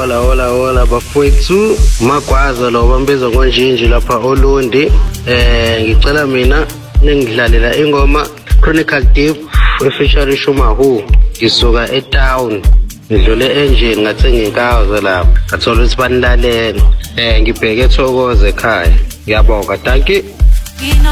Hola bafowethu Magwaza lo bambiza ngonjinji lapha Olundi. Ngicela mina ningidlalela ingoma Chronicle Deep featuring Shumahu. Ngisuka eTown ngidlule engine ngathi ngikawuze lapha ngathola ukuthi banilalele ngibheke Thokoze ekhaya. Ngiyabonga, thank you.